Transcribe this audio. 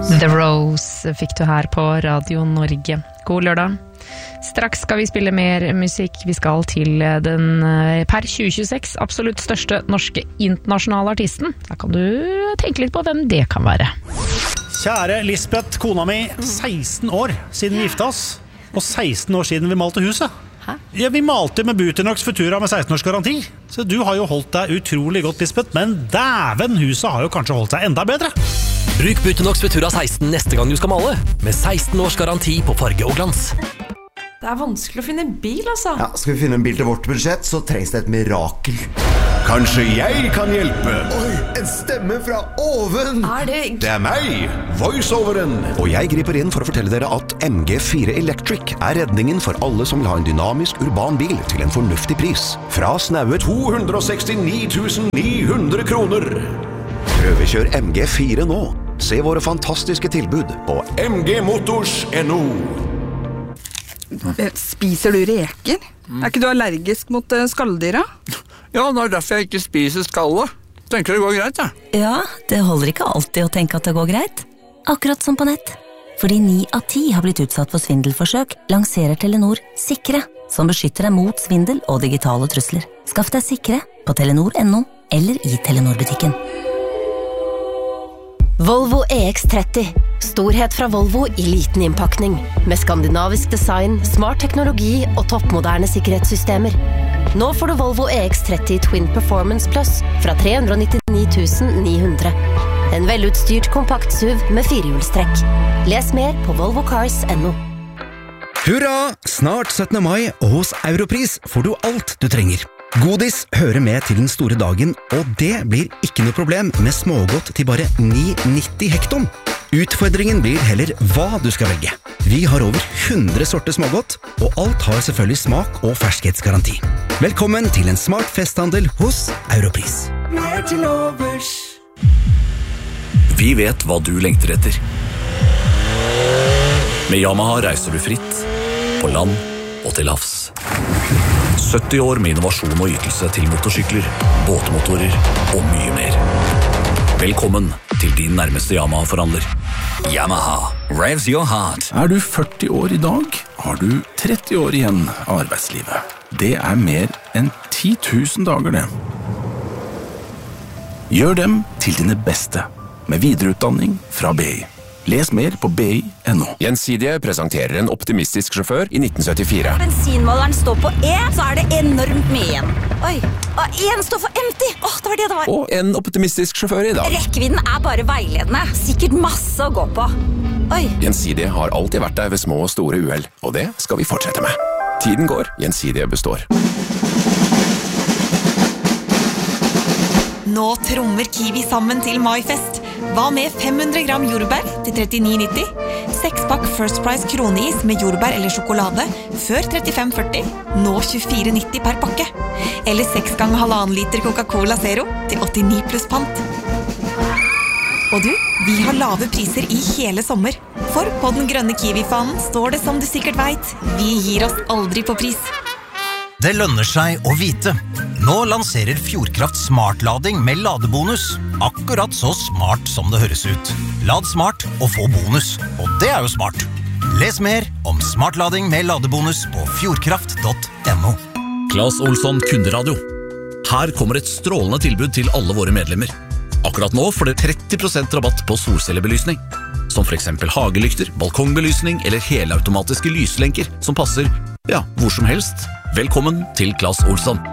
The Rose fikk du her på Radio Norge. God lørdag. Straks skal vi spille mer musikk. Vi skal til den per 2026 absolutt største norske internasjonale artisten. Da kan du tenke litt på hvem det kan være. Kjære Lisbeth, kona mi, 16 år siden vi gifta oss, og 16 år siden vi malte huset. Hæ? Ja, vi malte med Buternox Futura med 16 års garanti. Så du har jo holdt deg utrolig godt, Lisbeth, men dæven, huset har jo kanskje holdt seg enda bedre. Bruk Buternox Futura 16 neste gang du skal male, med 16 års garanti på farge og glans. Det vanskelig å finne en bil, altså. Ja, skal vi finne en bil til vårt budsjett, så trengs det et mirakel. Kanskje jeg kan hjelpe? Oi, en stemme fra oven! Det er meg, voiceoveren. Og jeg griper inn for å fortelle dere at MG4 Electric er redningen for alle som vil ha en dynamisk urban bil til en fornuftig pris. Fra snaue 269 900 kroner. Prøvekjør MG4 nå. Se våre fantastiske tilbud på mgmotors.no. Spiser du reker? Er ikke du allergisk mot skalldyra? Ja, det er derfor jeg ikke spiser skallet. Tenker det går greit, ja. Ja, det holder ikke alltid å tenke at det går greit. Akkurat som på nett. Fordi 9 av 10 har blitt utsatt for svindelforsøk, lanserer Telenor Sikre, som beskytter deg mot svindel og digitale trusler. Skaff deg Sikre på telenor.no eller i Telenor-butikken. Volvo EX30. Storhet fra Volvo i liten innpakning. Med skandinavisk design, smart teknologi og toppmoderne sikkerhetssystemer. Nå får du Volvo EX30 Twin Performance Plus fra 399 900. En velutstyrt kompakt SUV med 4-hjulstrekk. Les mer på volvocars.no. Hurra! Snart 17. mai, og hos Europris får du alt du trenger. Godis hører med til den store dagen, og det blir ikke noe problem med smågodt til bare 9,90 hekton. Utfordringen blir heller hva du skal velge. Vi har over 100 sorter smågodt, og alt har selvfølgelig smak og ferskhetsgaranti. Velkommen til en smart festhandel hos Europris. Mer til overs. Vi vet hva du lengter etter. Med Yamaha reiser du fritt, på land og til havs. 70 år med innovasjon og ytelse til motorsykler, båtmotorer og mye mer. Velkommen til din nærmeste Yamaha-forhandler. Yamaha, revs your heart. Er du 40 år i dag, har du 30 år igjen av arbeidslivet. Det er mer enn 10 000 dager det. Gjør dem til dine beste, med videreutdanning fra BI. Les mer på BI.no. Gjensidige presenterer en optimistisk sjåfør i 1974. Bensinmåleren står på E, så er det enormt mye igjen. Oi, og en står for empty. Det var det det var. Og en optimistisk sjåfør i dag. Rekkevidden er bare veiledende. Sikkert masse å gå på. Oi. Gjensidige har alltid vært der ved små og store uheld, og det skal vi fortsette med. Tiden går, Gjensidige består. Nå trommer Kiwi sammen til maifest. Hva med 500 gram jordbær til 39,90? 6-pakk First Price kroneis med jordbær eller sjokolade før 35,40, nå 24,90 per pakke. Eller 6 ganger 1,5 liter Coca-Cola Zero til 89 pluss pant. Og du, vi har lave priser i hele sommer. For på den grønne Kiwi-fanen står det som du sikkert vet, vi gir oss aldri på pris. Det lønner seg å vite. Nå lanserer Fjordkraft smartlading med ladebonus. Akkurat så smart som det høres ut. Lad smart og få bonus. Og det er jo smart. Les mer om smartlading med ladebonus på fjordkraft.no. Claes Olsson Kunderadio. Her kommer et strålende tilbud til alle våre medlemmer. Akkurat nå får dere 30% rabatt på solcellebelysning. Som for eksempel hagelykter, balkongbelysning eller helautomatiske lyslenker som passer, ja, hvor som helst. Velkommen til Claes Olsson.